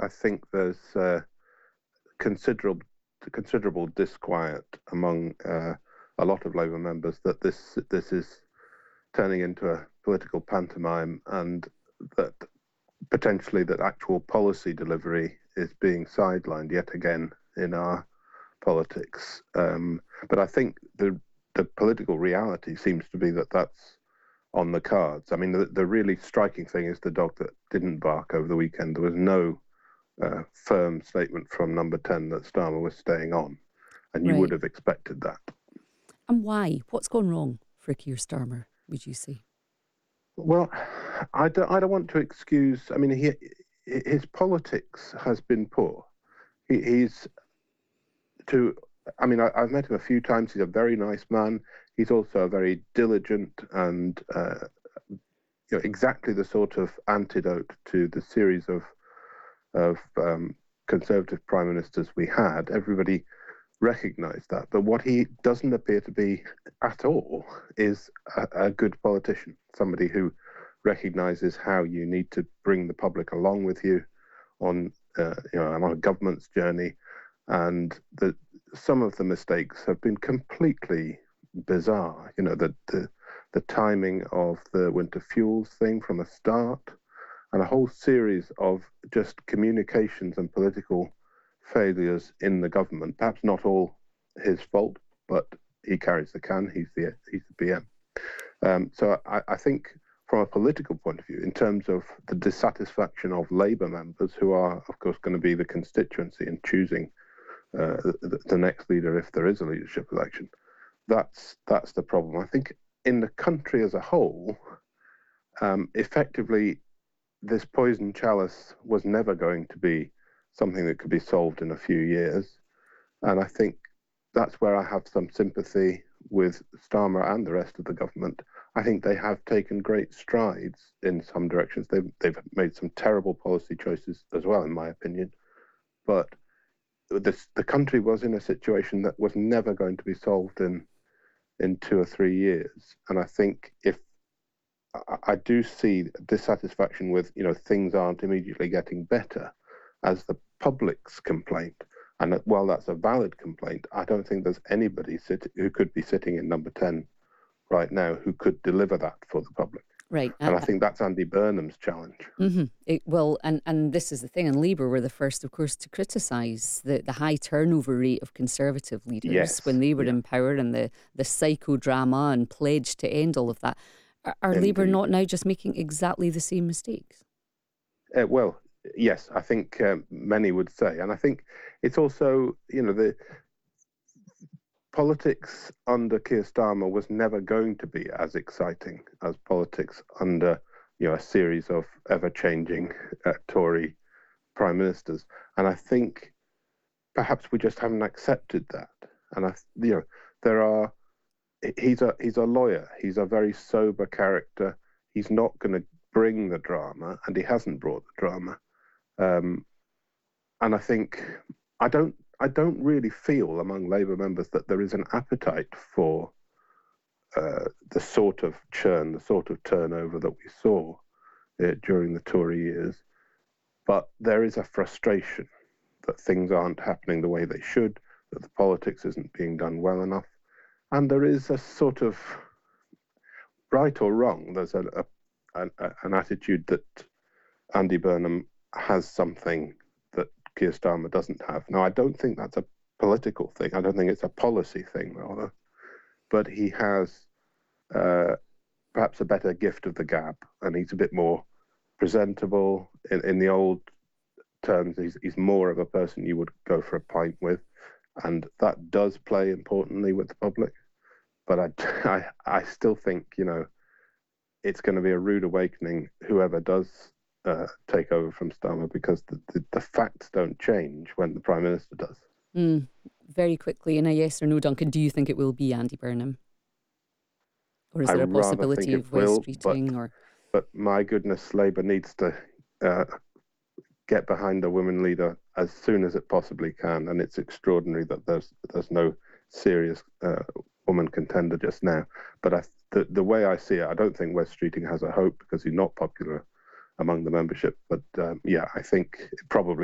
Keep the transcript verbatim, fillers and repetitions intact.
I think there's uh, considerable considerable disquiet among uh, a lot of Labour members that this this is turning into a political pantomime, and that potentially that actual policy delivery is being sidelined yet again in our politics. Um, but I think the the political reality seems to be that that's on the cards. I mean, the, the really striking thing is the dog that didn't bark over the weekend. There was no uh, firm statement from Number ten that Starmer was staying on, and you Right. would have expected that. And why? What's gone wrong for Keir Starmer, would you say? Well, I don't, I don't want to excuse. I mean, he, his politics has been poor. He, he's to. I mean, I, I've met him a few times. He's a very nice man. He's also a very diligent and uh, you know, exactly the sort of antidote to the series of of um, Conservative prime ministers we had. Everybody recognised that. But what he doesn't appear to be at all is a, a good politician, somebody who recognises how you need to bring the public along with you on, uh, you know, on a government's journey, and that some of the mistakes have been completely bizarre. You know, the, the the timing of the winter fuels thing from the start, and a whole series of just communications and political failures in the government. Perhaps not all his fault, but he carries the can. He's the he's the P M. Um, so I, I think, from a political point of view, in terms of the dissatisfaction of Labour members, who are, of course, going to be the constituency in choosing uh, the, the next leader if there is a leadership election, that's that's the problem. I think in the country as a whole, um, effectively, this poison chalice was never going to be something that could be solved in a few years. And I think that's where I have some sympathy with Starmer and the rest of the government. I think they have taken great strides in some directions. They've, they've made some terrible policy choices as well, in my opinion. But this, the country was in a situation that was never going to be solved in, in two or three years. And I think if I, I do see dissatisfaction with, you know, things aren't immediately getting better as the public's complaint. And that, while that's a valid complaint, I don't think there's anybody sit, who could be sitting in Number ten right now who could deliver that for the public. Right. And Uh, I think that's Andy Burnham's challenge. Mm-hmm. It, well, and, and this is the thing, and Labour were the first, of course, to criticise the, the high turnover rate of Conservative leaders Yes, when they were yeah. in power, and the, the psychodrama and pledge to end all of that. Are, are Labour Indeed. not now just making exactly the same mistakes? Uh, well, yes, I think um, many would say. And I think it's also, you know, the politics under Keir Starmer was never going to be as exciting as politics under, you know, a series of ever-changing uh, Tory prime ministers. And I think perhaps we just haven't accepted that. And I, you know, there are. He's a he's a lawyer. He's a very sober character. He's not going to bring the drama, and he hasn't brought the drama. Um, and I think I don't I don't really feel among Labour members that there is an appetite for uh, the sort of churn, the sort of turnover that we saw uh, during the Tory years. But there is a frustration that things aren't happening the way they should, that the politics isn't being done well enough. And there is a sort of, right or wrong, there's a, a, a an attitude that Andy Burnham has something that Keir Starmer doesn't have. Now, I don't think that's a political thing. I don't think it's a policy thing, rather. But he has uh, perhaps a better gift of the gab, and he's a bit more presentable. In, in the old terms, he's, he's more of a person you would go for a pint with, and that does play importantly with the public. But I, I, I still think, you know, it's going to be a rude awakening, whoever does uh, take over from Starmer, because the, the, the facts don't change when the Prime Minister does. Mm, very quickly, in a yes or no, Duncan, do you think it will be Andy Burnham? Or is I there a rather possibility think of it will, West Streeting? but, Or but my goodness, Labour needs to uh, get behind a women leader as soon as it possibly can. And it's extraordinary that there's there's no serious uh, woman contender just now. But I, the, the way I see it, I don't think West Streeting has a hope because he's not popular among the membership. But um, yeah, I think it probably